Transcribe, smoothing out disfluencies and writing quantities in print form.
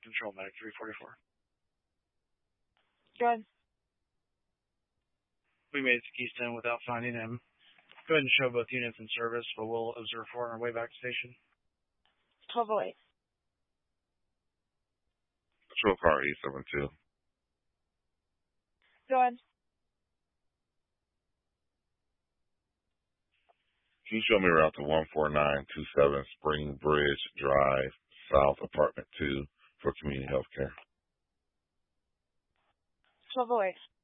Control Medic 344. Go ahead. We made it to Keystone without finding him. Go ahead and show both units in service, but we'll observe 4 on our way back to station. 1208. Patrol car 872. Go ahead. Can you show me route to 14927 Spring Bridge Drive, South Apartment 2 for community health care? 1208.